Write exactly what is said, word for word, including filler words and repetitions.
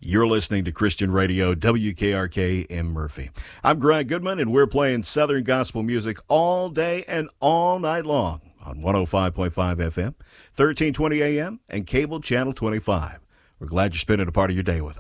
You're listening to Christian Radio, W K R K in Murphy. I'm Grant Goodman, and we're playing Southern gospel music all day and all night long on one oh five point five F M, thirteen twenty A M, and cable channel twenty-five. We're glad you're spending a part of your day with us.